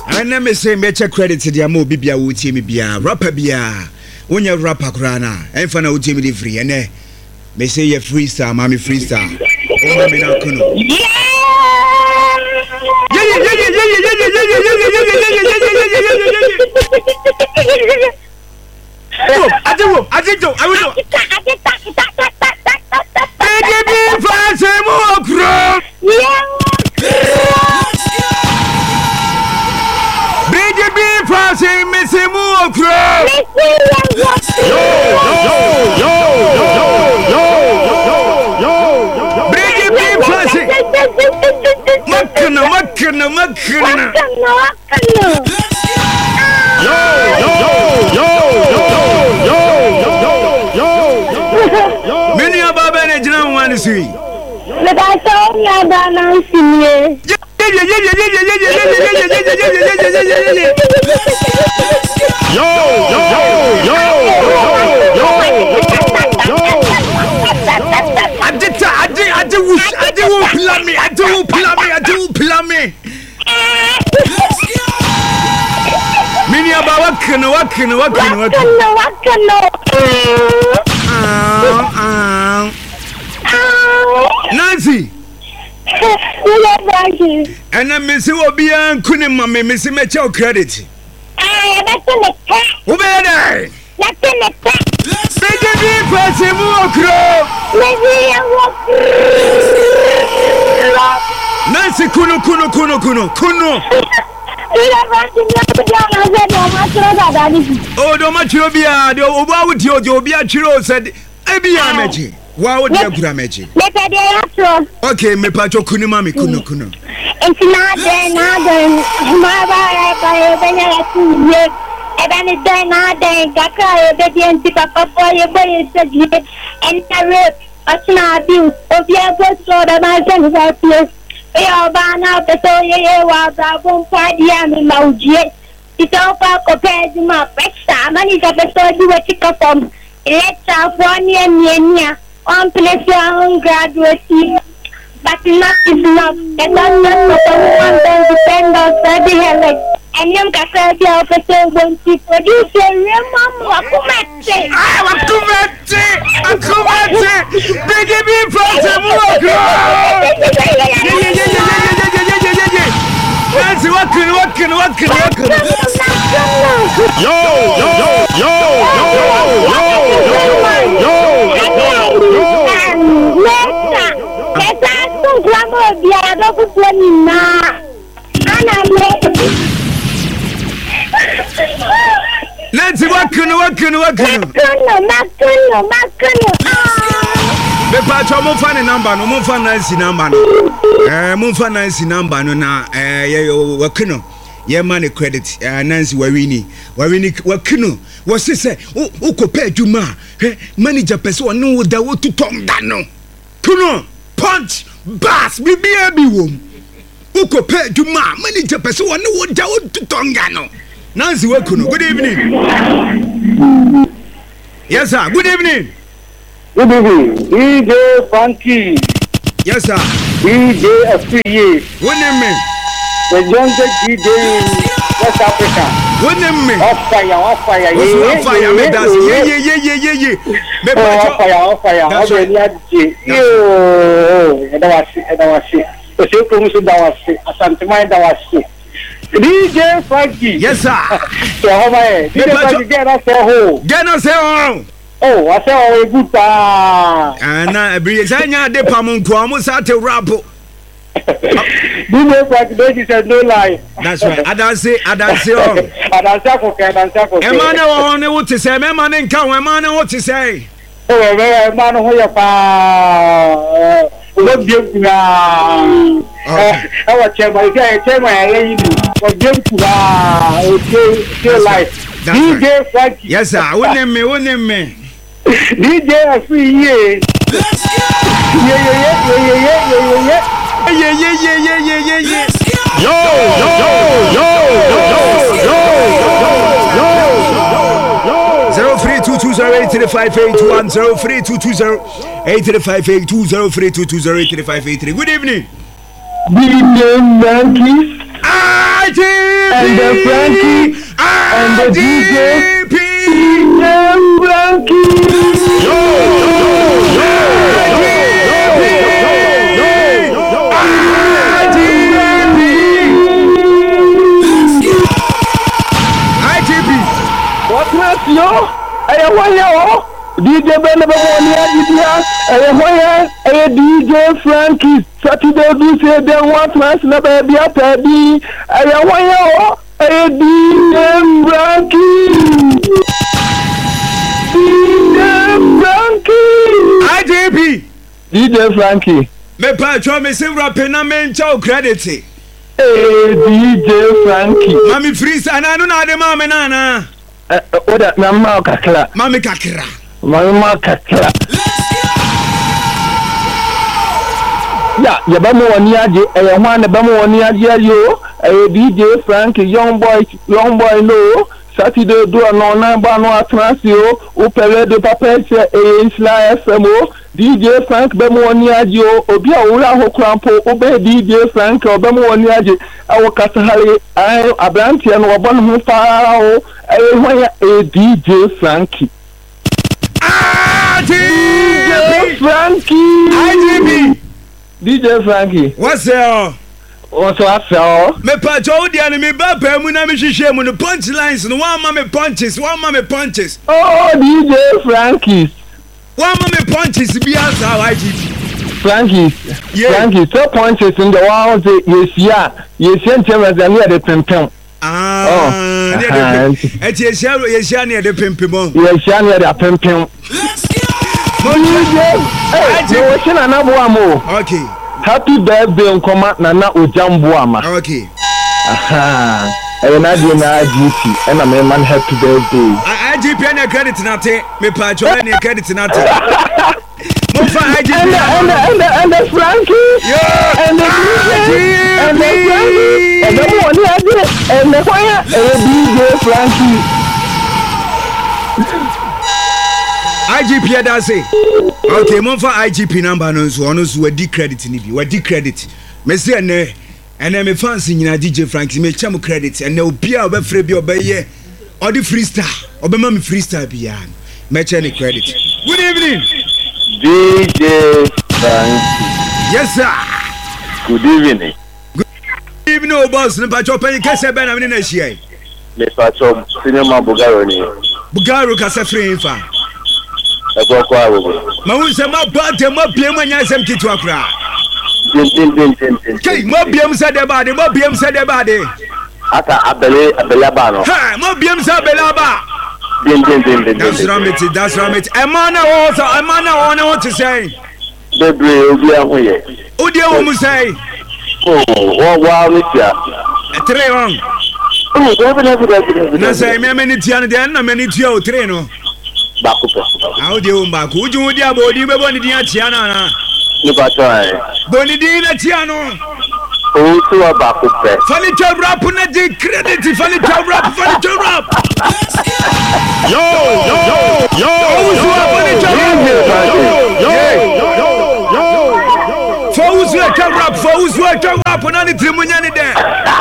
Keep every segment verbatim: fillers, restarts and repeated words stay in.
And let me say, make a credit to the Amo Bibia Utimi Bia, rapper Bia, when you rapper Grana, and for no Timmy free, and eh, may say you're freestyle, mommy freestyle. Oh, me not Kuno. I do, I do, I will do. Makana, makana, makana. Yo, yo, yo, yo, yo, yo, yo. Many of our managers don't want to see. But I saw you don't see me. Yo, yo, yo, yo, yo, yo. I did, I did, I did, I did, plan me, I do plan me, I do plan me. Mini about what can, what can, what can, what can, what can, Nancy. And I miss you, Obian, couldn't mammy, Missy Metro credit. I am in the cat. Who better? Let's in the cat. Let's make a deep person walk. Nancy Kuno Kuno Kuno Kuno Kuno. Oh, don't much you'll be a what would you be a chiro said, I be a magic. Why would you be a magic? Okay, me pacho Kunimami Kuno Kuno. It's not there, not there. My and then it's done not there. Gaka, obedient to Papa, your boy said, and the rip, a snap abuse of your first order, my son is out here. We are bound out the soul, you was a boom party and emoji. It's all for compared to my best time, and it's a episode you were chicken from. Let's have one year, near one place your own graduate. But enough is enough. And not just what the woman can depend on study her legs. And you can say the officer won't see produce a real mom. What come at say? I want to met it. I come at it. Baby, be person. Nancy, what can, what can, what can, what can? Yo, yo, yo, yo, yo, yo, yo, yo, yo. Glamour, the other one now. Nancy, what can you, what can you, what can you? Macano, Macano, the patch of Mufan number, no Mufan Nancy number. Eh, Mufan Nancy number, no, na, eh, Wakano. Yeah, money credit, uh, Nancy Warini, Warini, Wakano. What's it say? Oh, oh, compared to ma, manager person, no, that would to Tom Dano. Kuno, punch. Bass, be be a be womb. Who compared to ma, manager person, one who down to Tongano. Nancy Wakuno, good evening. Yes, sir, good evening. Good evening, D J Funky. Yes, sir, D J F P A. What name? The youngest D J in West Africa. What name? Off fire, off fire, yeah, yeah, fire, yeah, yeah, yeah, yeah, yeah, yeah, yeah. Off fire, off fire. That's right. Yo, that was it, that was it. The same promotion that was it. Asantimai that was it. D J Frankie. Yes, sir. So how am I? D J Frankie, get us a hole. Get us a hole. Oh, I said, oh, good. And I bring Zanya de Pamunko, almost at a rapo. D J Frankie said no lie. That's right. I don't say, I don't say, oh. I don't say, okay, I don't say, okay. Emmanuel, only what to say, man, and come, Emmanuel, what to say. Oh, man, who you are? What give you now? I was chairman, chairman, I what give you now? Okay, life. D J Frankie. Yes, sir. Wouldn't me, wouldn't me. D J free, yeah. Let's go. Yeah, yeah, yeah, yeah, yeah, yeah, yeah. Yeah, yeah, yeah, yeah, yeah, yeah, yeah. Yo, yo, yo, yo, yo, yo, yo, yo. Zero three two two zero eight three five eight one zero three two two zero eight three five eight two zero three two two zero eight three five eight three. Good evening. Good evening, Yankees. I T V. and the Frankie and the D J D J Frankie. Yo, yo, yo, I G P. What was yo? I want you. D J Benny Babonia, D J Frankie, Saturday, do say they want us, no baby, a baby. I want you, D J Frankie. D J Frankie. I J P. D J Frankie. Me pa cho me se rapping na me ncha credit. Hey, D J Frankie. Mami freeze ana no na de ma me na na. Eh, oda na ma kakra. Mami kakra. Mama kakra. Ya, ya ba mo woni age, eh ho na ba mo woni age yo, eh D J Frankie, young boy, young boy no, Saturday do no na ba no atrasio, o pele de papa se eh Isla F M o, D J Frank ba mo woni age o, obi a wo ra ho krampo, o be D J Frank o ba mo woni age, awo katahale, ai abrantie no obo no ho fa o, eh ho ya eh D J Frankie. D J Frankie. I G B. D J Frankie. What's there? What's up? Me pa jo di ani me ba pa mu na me hwehwe mu no punch lines no one ma me punches, one ma me punches. Oh, D J Frankie. One ma me punches bi asa I G B. Frankie. Yeah. Frankie, so punches in the wall say yes yeah. Yes, ntem as near the pimpim. Ah. Oh. Et yes yeah, yes yeah near the pimpim. Yes yeah near the pimpim. Let's go. Hey, watching another one. Okay. Happy birthday, Nkoma Nana Ojambuama. Okay. Aha. I na di na I G P. And I'm man happy birthday. I G P any credit nate. Me pa cho any credit nate. Mo fa I G P. And and and and Frankie. Yeah. And the and the Frankie. And the one and the choir. And D J Frankie. I G P da say. Okay, mo fa I G P number no so ono so wadi credit ni bi. Wadi credit. Me say ene ene me fans nyina D J Frank me cham credit ene obi a obefre bi obeye odi freestyle. Obema me freestyle bi ya. Me che ni credit. Good evening. D J Frank. Yes sir. Good evening. Good evening o boss. Ne pa cho pen kese be na me na hia. Me pa cho cinema Bugaro ni. Bugaro ka se free fa. Ego kwa awo. Ma hu se ma bate ma biem anya sem kitu akra. Din din din din din. Kei ma biem se de ba de, ma biem se de ba de. Ata abele abele ba no. Ha, ma biem se abele ba. Din din din din. That's right, that's right. E ma na wo so, e ma na wo na what to say. Bebre obi aho ye. Odi e wo mu say. Oh, wa wa mi tia. E three on. Oh, go be na be. Na say me me ni tia no de na me ni tia o three no. Bakupe. How do you back? Would you dear body be one in Tiana? You got try. Bonidina Tiano. Oh, to a bakupe. Funny job rap on the credit, funny job rap, funny job rap. Yo, yo, yo, yo, funny job rap. Yo, yo, yo, yo. For who's like a rap, for who's like a rap on any Trimuniani there.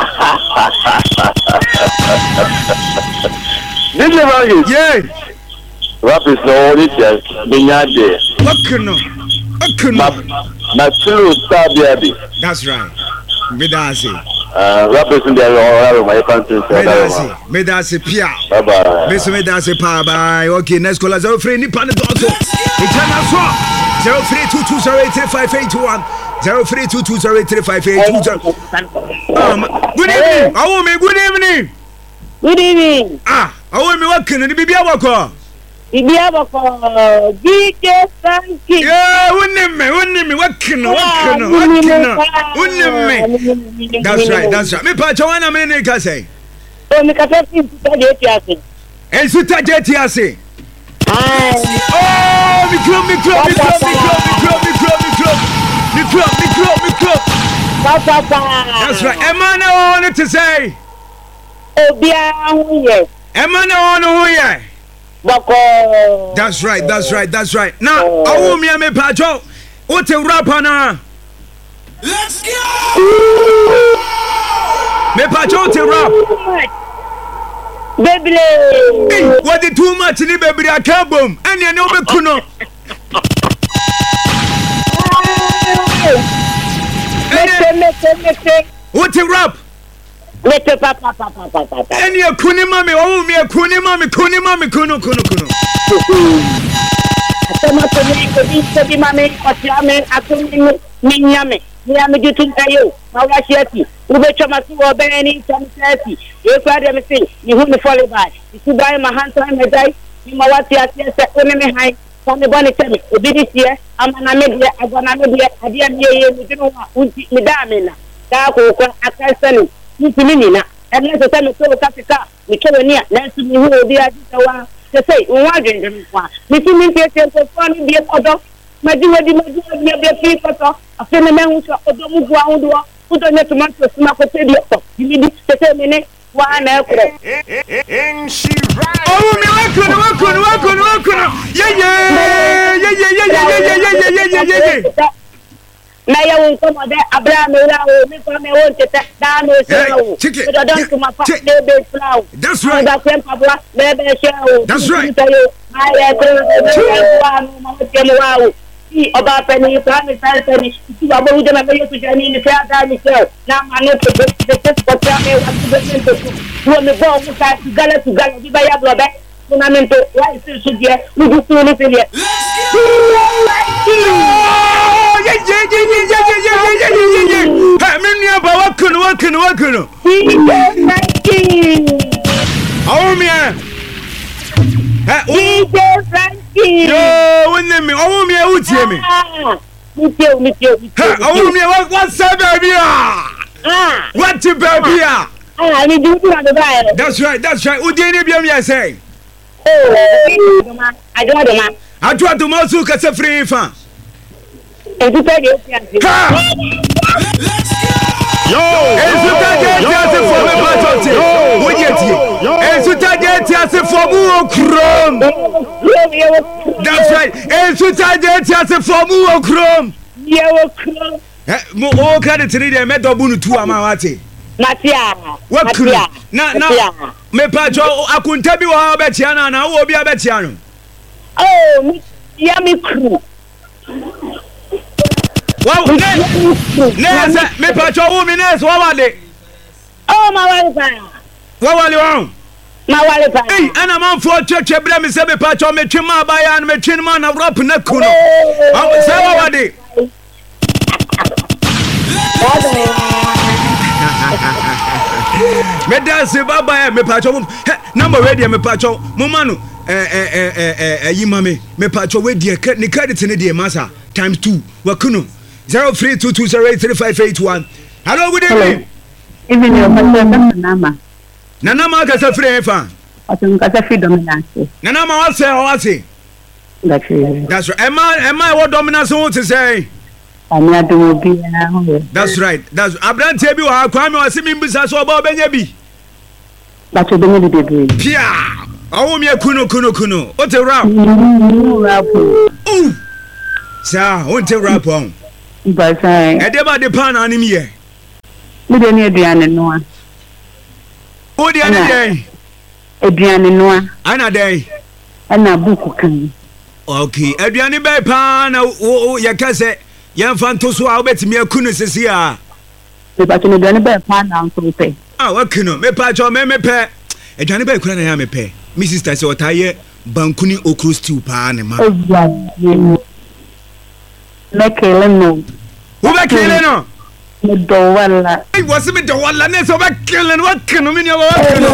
Did you know you? Yeah. Rap is the only chance. Binyade. What can no? What can no? Na true star baby. That's right. Medasi. Uh, rap is in the all my country. Medasi. Medasi Pia. Bye bye. Miss Medasi pa bye. Okay, next call zero three ni pan dozo. It can also zero three two two zero eight three five eight one. zero three two two zero eight three five eight two. Um, good evening. How me good evening. Good evening. Ah, how me what can the baby work? Ibia bako D J Frankie. Yeah, wouldn't me, wouldn't me, what can, what can, what can, wouldn't me. That's right, that's right. Me pa chawana me ne ka say. Oh, me ka say suta jeti ase. En suta jeti ase. Ah. Oh, me club, me club, me club, me club, me club, me club, me club, me club, me club, me club. That's right. Emma na want to say. Obia huye. Emma na want huye. Bako. That's right, that's right, that's right. Now, awu mi me pacho. What a rapper na. Let's go. Me pacho te rap. Baby. What the too much ni baby I can't boom. And you know me kuno. What the rap? Mete papa papa papa. And you kuni mami, oh me kuni mami, kuni mami, kuno kuno kuno. Atama kuni kuni kuni mami, otiame akuni minyame. Minyame jutu kayo. Mawashiati. Ube choma suwa beni chamsati. Yekwa de misi. Ni huni follow by. Isubai mahanta medai. Ni mawati asiasa one me hai. Kami bani temi. Obidi siye. Ama na media. Agwana media. Adia niye ye. Mujino wa. Unti. Midamena. Kako kwa akasani. Niti nini na. Erne se temi solo kafika. Mikewe niya. Nensu mihu obi ajita wa. Sese. Unwaje nje mkwa. Misi minti ete ete kwa ni biye kodo. Madi wadi madi wadi ya biye pii koto. Afene mengushwa kodo mugwa hundwa. Udo nye tomato sima kote diyo. Jimidi sese mene. Wana ekuro. Oh me wakuno wakuno wakuno wakuno. Ye ye. Ye ye ye ye ye ye ye ye ye ye ye. Na ya wonko de Abraham irawo mi ko me won tete da no sewo. Udo don kuma fa bebe flow. That's right. Da tempa bwa bebe shewo. That's right. Aye ko no ma tele wawo. Si oba peni plan saltani si abo ude na meyo tu jani ni fa da ni se na ma no to de de ko ta me wa tu de to wo me bo mu ka tu gala tu gala di ba ya blo be fundamento wa isi su die mu du tu ni se die ye ye ye ye ye ye ye ye ye ye ha me ni aba wakuno wakuno wakuno oh me ha o Frankie yo wonne me oh me utie me mi tio mi tio ha oh me what what say baby ah ah what to baby ah ah ni du tu na ba that's right that's right udi ni biam ya say oh I don't know man atwa to mo su ka se free fa edu pe de fiance yo esu ta je ti ase fo me patoti wo je ti esu ta je ti ase fo mu okrom that's right esu ta je ti ase fo mu okrom ye okrom eh mo o credit ni de me double nu two ama wate matia wakuru na na me pacho akunta bi wo be tia na na wo bi abetia no oh mi ya mi crew wow nese me pacho wo mi nese wo wale oh ma wale pa wo wale wo ma wale pa eh ana man fo cheche bre me se me pacho me twema ba ya na me twema na rap na kuno se wo wale me dance baba ya me pacho number ready me pacho mo manu eh eh eh eh yi mame me pacho we die ni credit ni die masa times two wa kuno zero three two two zero eight three five eight one. Hello, good evening. Even your person Nana. Nana ma ka sa free fa. Atum ka sa free dominance. Nana ma what say what say? That's it. That's right. Am I am I what dominance want to say? Ami adu bi na ho. That's right. That's Abrante bi wa kwa me wase mi mbisa so ba obenya bi. But you don't need to be. Pia. Awu me kuno kuno kuno. O te rap. Rap. Ooh. Sa, o te rap on. But I e dey ba de pan anim ye me dey ne aduane no a o dey ne dey aduane no a ana dey ana buku kan okay aduane be pan na o ye ka se ye mfa ntoso a obetimi akunu sisi a me ba tene aduane be pan na nso pe ah wakino me pa cho me me pe aduane be kura na ya me pe mi sister se otaye bankuni okro stew pa ne ma Mekele no. Wo be kele no? Me do wala. Ai wo se me do wala ne so be kele no wakino me ne wa wakino.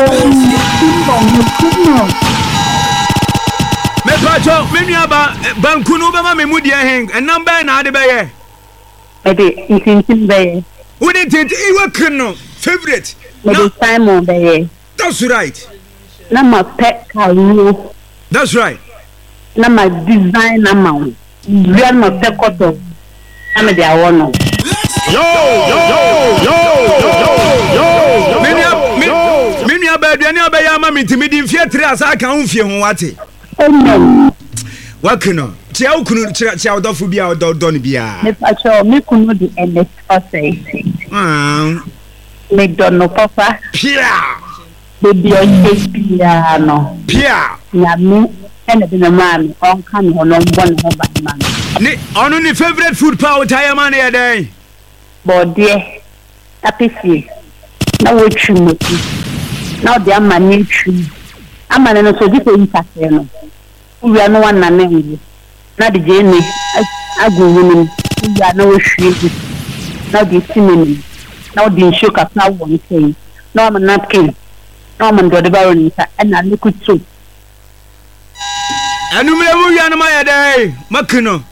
Me pa cho me nua ba bankunu be ma me mudi hen enam be na ade be ye. Me de intintin be ye. Wo de tintin I wakino favorite. Me de Simon be ye. That's right. Na ma pet kawo. That's right. Na ma design na ma. Real ma pet koto. Na me de awono. Yo yo yo yo yo. Me nua me nua ba aduane obe ya ma me ntimi di mfie tre asa ka ho mfie ho wate. Amen. Wakino. Tia ukunu tia odofo bia ododo ne bia. Me pacho me kunu di ene ose. Ah. McDonald Papa. Pia. Baby on this piano. Pia. Yami and the man on coming on one of man. Ni on any favorite food power tire man a day. But dear, happy see. Now we trim it. Now the man tree. I'm an so this is Paseno. We are no one name. Not the Jenny. I go women. We are no shrews. Now the cinnamon. Now the sugar now one thing. No I'm a napkin. No I'm the baron and I look it too. And you may have my day, Macuno.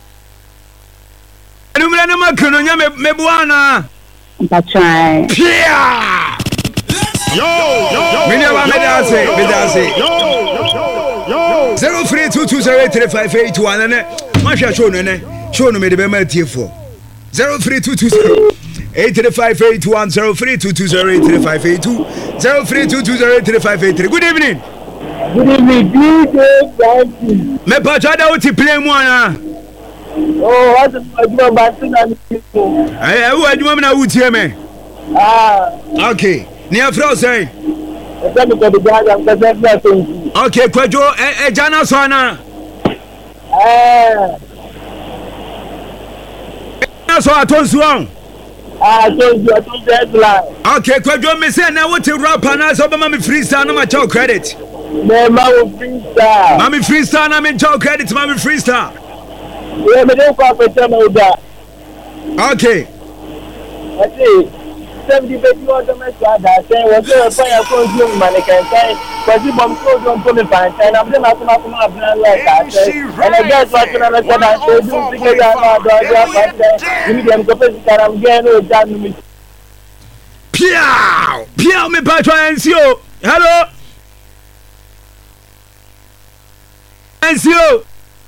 And you may have Macuno, Mebuana. That's right. Pia. Yo, yo, Minyama Medase, Medase. Yo, zero three two two zero eight three five eight one and Masha show no show no me the Bema T four. Zero three two two zero eight three five eight one zero three two two zero eight three five eight two zero three two two zero eight three five eight three. Good evening. Good evening, D J Frankie. Me pachada uti play mwana. Oh, what is my job back to people? Eh, who adwuma na uti me? Ah. Okay. Ni afro say. I tell you the guy I'm going to say. Okay, Kwadwo eh eh jana so na. Ah. Na so atonsu an. Ah, so you are to deadline. Okay, Kwadwo me say na what rapper na so be ma me freestyle na ma chow credit. Me ma wo freestyle. Ma me freestyle na me chow credit, ma me freestyle. Yeah, me don't call for them with that. Okay. I see. seventy baby was the mess that say was a fire for you man can say cuz you bomb so don't put me fine and I'm the master of my brand like that and I guess what you know that they do because I know that you need them to put that I'm getting no damn me Pia Pia me patro Enzio hello Enzio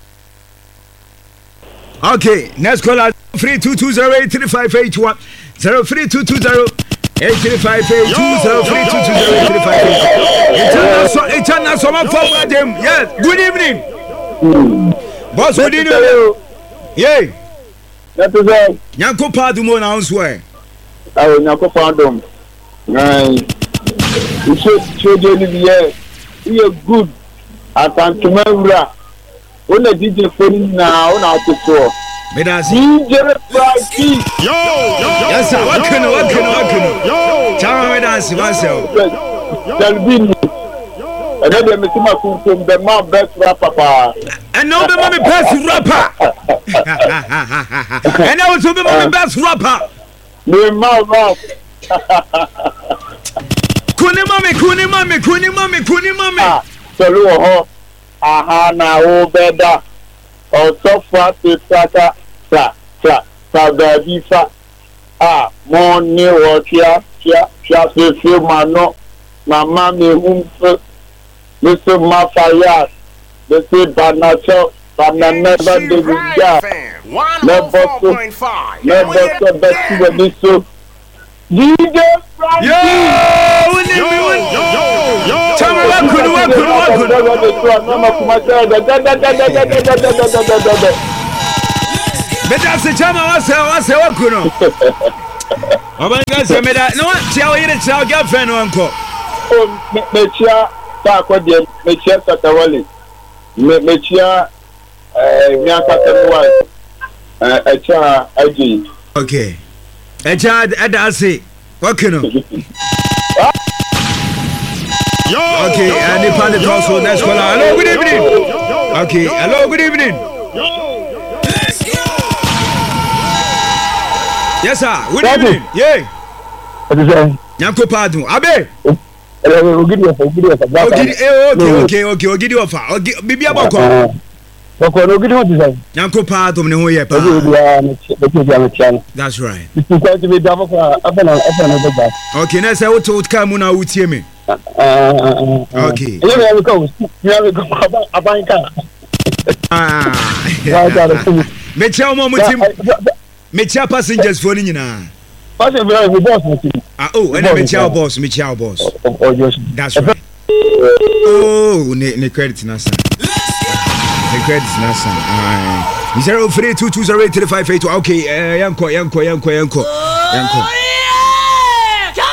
Okay next caller three two two zero eight three five eight one zero three two two zero eight three five eight two zero three two two zero eight three five eight. International forward them. Yes. Good evening. Boss, good evening. Yeah. That is all. Nyanko padu mo na unswe. Oh, Nyanko pardon. Right. You should should you live here. You are good. I can tomorrow. When the D J phone now on out to tour. Medasi. D J Frankie. Yo, yo, yes sir. What can what can what can? Yo. Chama Medasi myself. Delvin. And then me see my from the man best rapper. And now the mommy best rapper. And now it's the mommy best rapper. Me man rap. Kuni mami, kuni mami, kuni mami, kuni mami. Ah, so ho. Aha na o beda. O so far to plata. Sa, sa, sa baby fa. Ah, money what ya, ya, ya se fi mano. Mama me hum fe. Mister Mafayas. Mister Banacho. Bana never do that. Never so. Never so best to the so. D J Frankie. Yo, win it, win it. Yo, yo. Tell me what could, what could, what could. Meda se chama wase wase wakuno. Obanga se meda no tia o yire tia o girlfriend wanko. Oh me tia ta ko de me tia tatawale. Me me tia eh nyanka tenwa. Eh tia aji. Okay. Echa ada se wakuno. Yo. Okay, and the party also next caller. Hello, good evening. Okay, hello, good evening. Yes sir, good evening. Yeah. What is that? Nyanko pardon. Abe. Ogidi ofa, ogidi ofa. Ogidi eh okay, okay, okay, ogidi ofa. Ogi bibi aboko. Boko ogidi what is that? Nyanko pardon ne ho ye pa. That's right. Because we do for afana afana baba. Okay, na say what what ka mu na wutie me. Okay. You have go. You have go abanka. Ah. Me chia mo mutim. Me chia passengers for ni nyina. Passenger we boss mutim. Ah oh, and me chia boss, me chia boss. Oh yes. That's right. Oh, ne ne credit na san. Ne credit na san. Ah. zero three two two zero eight three five eight two. Okay, eh yanko yanko yanko yanko. Yanko.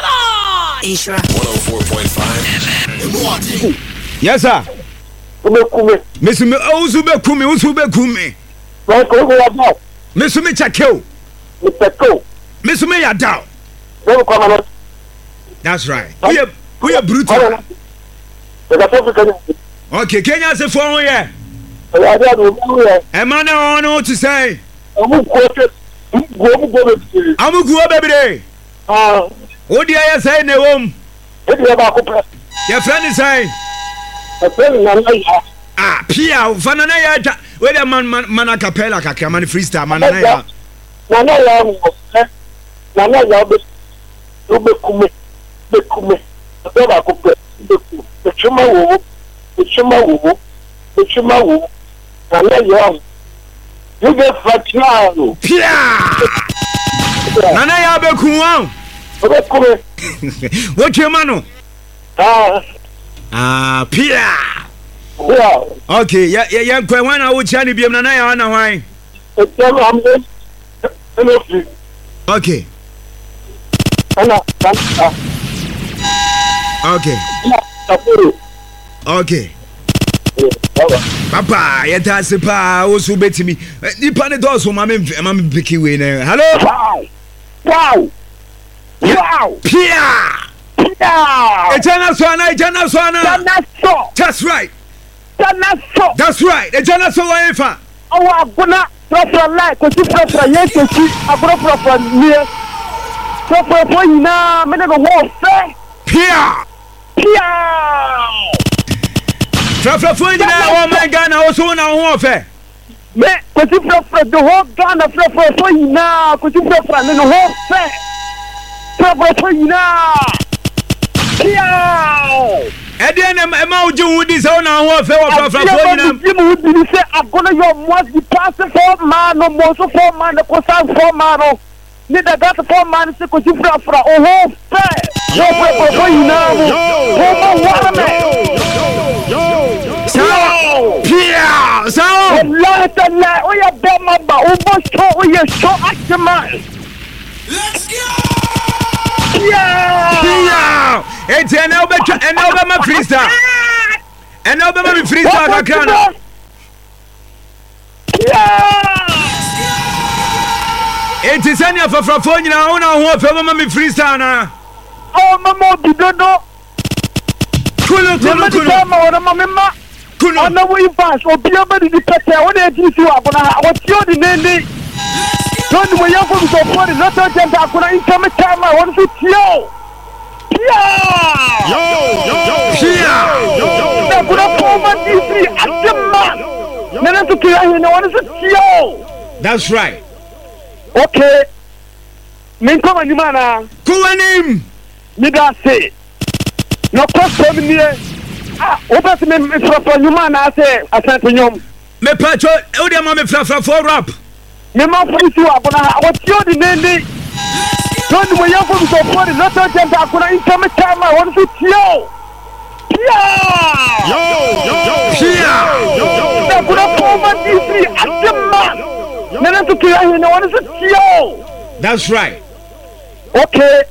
Insura one oh four point five. Yes sir. Kume. Miss me ozu be kumi ozu be kumi. Wa ko ko ya ba. Miss me chakeo. Mister Ko. Miss me ya down. Don't come on. That's right. We are we are brutal. Okay, Kenya say for one year. E man na ono to say. Amu ko te. Go mu go be. Amu go be be. Ah. O dia ya say na wom. E dia ba ko pre. Your friend is say. E friend na na ya. Ah, pia fana na ya ta. We the man man a cappella kakra man freestyle man na ya. Na na ya mo. Na na ya be. Do be kume. Be kume. Do ba ko pre. Be ku. Be chuma wo. Be chuma wo. Be chuma wo. Na na ya. You get fat now. Pia. Na na ya be ku won. Be kume. What you mano? Ah. Ah, pia. Yeah. Okay, ya ya ya kwa wana wo chia ni biem na na ya na hwan. E tell am dey. Enough. Okay. Ana, ana. Okay. Okay. Papa, yeta se pa o so betimi. Nipa ne do so ma me ma me piki we na. Hello? Wow. Wow. Wow. Pia. Pia. Ejana so na ejana so na. Jana so. That's right. Jana so. That's right. Ejana so wa efa. Awa agona proper like ko ti proper yes ko ti agona proper ni. Proper for na me no ho fe. Pia. Pia. Proper for na o my Ghana o so na ho fe. Me ko ti proper the whole Ghana proper for na ko ti proper me no ho fe. Proper for na. Pia. Ede na ma o je wudi se o na ho fe wo proper for na. You would say agona your must be passing for man no mo so for man ko san for man no. Ni da that for man se ko ti proper o ho fe. Yo proper for na mo. Ko wa me. Sao. Pia. Sao. La ta la o ya be ma ba o bo so o ye so atman. Let's go! Yeah! Pia. Eti na obe na obe ma freestyle. And now me freestyle kakra. Yeah! Eti sanya fafrafo nyina wo na ho fe mama me freestyle na. Oh mama bi dodo. Kulu kulu kulu. Mama wana mama. Kulu. Ona we pass obi obedi di pete wona e ti si wa bona wo ti odi nene. Don't we yako so for the not to jump akuna income time won so tio. Yeah! Yo, yo, Pia. Na kuna poma disi atema. Nana to kira he no won so tio. That's right. Okay. Min koma ni mana. Kuwanim. Mi da say. No question me. Ah, o pass me from you mana say asante nyom. Me pacho o de ma me frafrafo rap. Me ma polisi wa bona wo ti odi nene. Don't we yako so for the not to jump akuna income time won so tio. Yeah! yo, yo, Pia. Na kuna poma disi atema. Nana to kira he no won so tio. That's right. Okay.